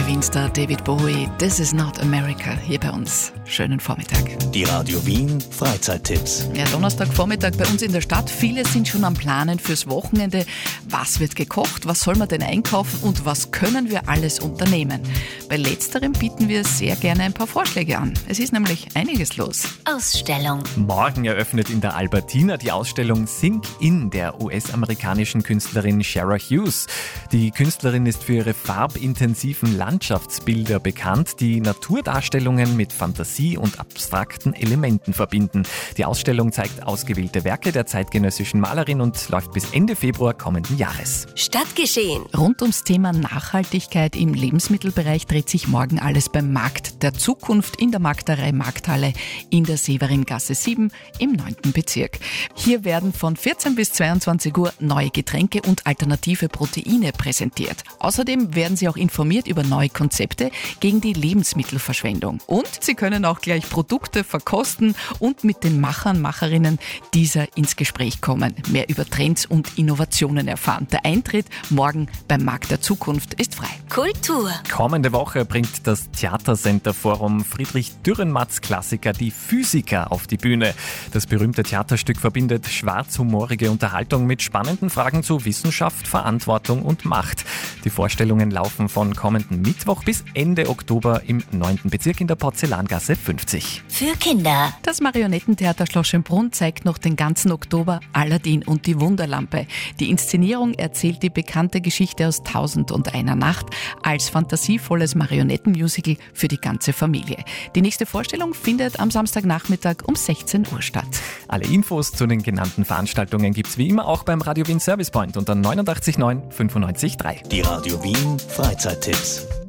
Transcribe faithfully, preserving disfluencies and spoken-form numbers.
Radio Wien-Star David Bowie, This is not America, hier bei uns. Schönen Vormittag. Die Radio Wien Freizeittipps. Ja, Donnerstagvormittag bei uns in der Stadt. Viele sind schon am Planen fürs Wochenende. Was wird gekocht? Was soll man denn einkaufen? Und was können wir alles unternehmen? Bei letzterem bieten wir sehr gerne ein paar Vorschläge an. Es ist nämlich einiges los. Ausstellung. Morgen eröffnet in der Albertina die Ausstellung Sink In der U S-amerikanischen Künstlerin Shara Hughes. Die Künstlerin ist für ihre farbintensiven Landschaftsbilder bekannt, die Naturdarstellungen mit Fantasie und abstrakten Elementen verbinden. Die Ausstellung zeigt ausgewählte Werke der zeitgenössischen Malerin und läuft bis Ende Februar kommenden Jahres. Stadtgeschehen. Rund ums Thema Nachhaltigkeit im Lebensmittelbereich dreht sich morgen alles beim Markt der Zukunft in der Markterei Markthalle in der Severingasse sieben im neunten Bezirk. Hier werden von vierzehn bis zweiundzwanzig Uhr neue Getränke und alternative Proteine präsentiert. Außerdem werden Sie auch informiert über neue Konzepte gegen die Lebensmittelverschwendung. Und Sie können auch gleich Produkte verkosten und mit den Machern, Macherinnen dieser ins Gespräch kommen. Mehr über Trends und Innovationen erfahren. Der Eintritt morgen beim Markt der Zukunft ist frei. Kultur. Kommende Woche bringt das Theatercenter Forum Friedrich Dürrenmatts Klassiker Die Physiker auf die Bühne. Das berühmte Theaterstück verbindet schwarzhumorige Unterhaltung mit spannenden Fragen zu Wissenschaft, Verantwortung und Macht. Die Vorstellungen laufen von kommenden Mittwoch bis Ende Oktober im neunten Bezirk in der Porzellangasse fünfzig. Für Kinder. Das Marionettentheater Schloss Schönbrunn zeigt noch den ganzen Oktober Aladdin und die Wunderlampe. Die Inszenierung erzählt die bekannte Geschichte aus Tausend und einer Nacht als fantasievolles Marionettenmusical für die ganze Familie. Die nächste Vorstellung findet am Samstagnachmittag um sechzehn Uhr statt. Alle Infos zu den genannten Veranstaltungen gibt's wie immer auch beim Radio Wien Service Point unter neunundachtzig neun fünfundneunzig drei. Die Radio Wien Freizeittipps.